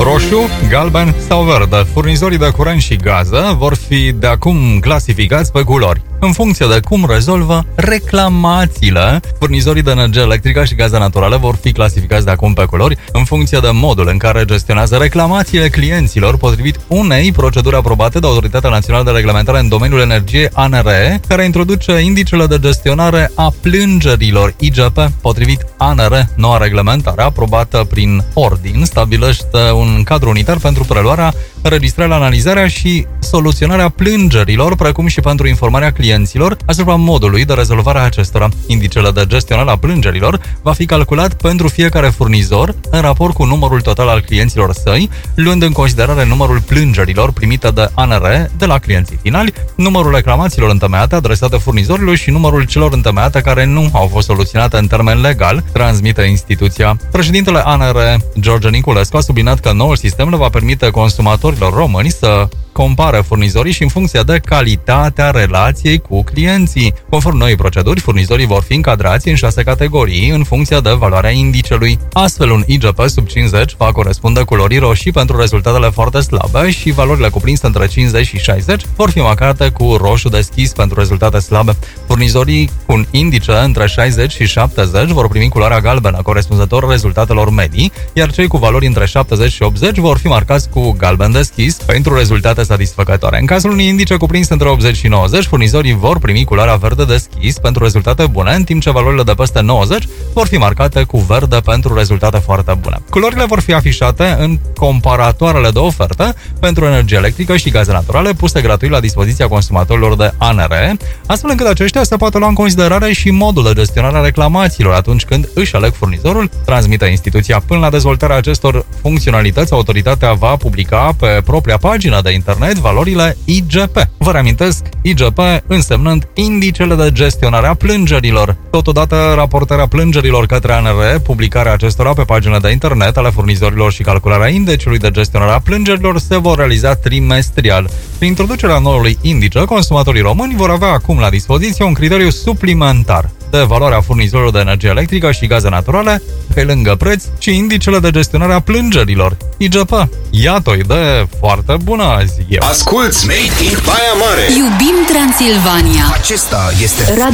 Roșu, galben sau verde. Furnizorii de curent și gază vor fi de acum clasificați pe culori, în funcție de cum rezolvă reclamațiile. Furnizorii de energie electrică și gaze naturale vor fi clasificați de acum pe culori, în funcție de modul în care gestionează reclamațiile clienților, potrivit unei proceduri aprobate de Autoritatea Națională de Reglementare în domeniul energiei ANRE, care introduce indicele de gestionare a plângerilor IGP. Potrivit ANRE, noua reglementare aprobată prin ordin stabilește un cadru unitar pentru preluarea, înregistrarea, analizarea și soluționarea plângerilor, precum și pentru informarea clienților asupra modului de rezolvare a acestora. Indicele de gestionare a plângerilor va fi calculat pentru fiecare furnizor în raport cu numărul total al clienților săi, luând în considerare numărul plângerilor primite de ANRE de la clienții finali, numărul reclamațiilor întemeiate adresate furnizorilor și numărul celor întemeiate care nu au fost soluționate în termen legal, transmite instituția. Președintele ANRE, George Niculescu, a subliniat că noul sistem le va permite consumatorilor români să compare furnizorii și în funcție de calitatea relației cu clienții. Conform noii proceduri, furnizorii vor fi încadrați în 6 categorii în funcție de valoarea indicelui. Astfel, un IGP sub 50 va corespunde culorii roșii pentru rezultatele foarte slabe și valorile cuprinse între 50 și 60 vor fi marcate cu roșu deschis pentru rezultate slabe. Furnizorii cu un indice între 60 și 70 vor primi culoarea galbenă corespunzător rezultatelor medii, iar cei cu valori între 70 și 80 vor fi marcați cu galben deschis pentru rezultate satisfăcătoare. În cazul unui indice cuprins între 80 și 90, furnizorii vor primi culoarea verde deschis pentru rezultate bune, în timp ce valorile de peste 90 vor fi marcate cu verde pentru rezultate foarte bune. Culorile vor fi afișate în comparatoarele de ofertă pentru energie electrică și gaze naturale puse gratuit la dispoziția consumatorilor de ANRE, astfel încât aceștia să poată lua în considerare și modul de gestionare a reclamațiilor atunci când își aleg furnizorul, transmite instituția. Până la dezvoltarea acestor funcționalități, autoritatea va publica pe propria pagină de internet valorile IGP. Vă reamintesc, IGP însemnând indicele de gestionare a plângerilor. Totodată, raportarea plângerilor către ANRE, publicarea acestora pe pagina de internet ale furnizorilor și calcularea indicului de gestionare a plângerilor se vor realiza trimestrial. Prin introducerea noului indice, consumatorii români vor avea acum la dispoziție un criteriu suplimentar de valoarea furnizorilor de energie electrică și gaze naturale, pe lângă preț, și indicele de gestionare a plângerilor, IGP. Iată o idee foarte bună, zic eu. Asculți Made in Baia Mare. Iubim Transilvania. Acesta este